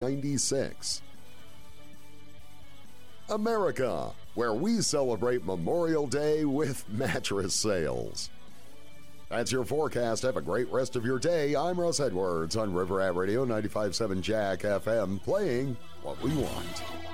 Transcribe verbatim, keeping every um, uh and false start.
ninety-six. America, where we celebrate Memorial Day with mattress sales. That's your forecast. Have a great rest of your day. I'm Russ Edwards on River Rat Radio ninety-five point seven Jack F M, playing what we want.